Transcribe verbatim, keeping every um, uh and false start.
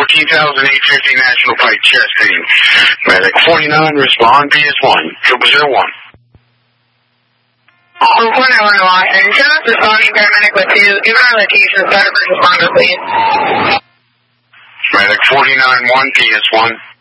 fourteen thousand eight hundred fifty National Pike, chest pain. Medic forty-nine, respond, P S one, triple zero one. four four nine one Washington, responding paramedic with two. Give our location, start first responder, please. Medic forty-nine one, P S one.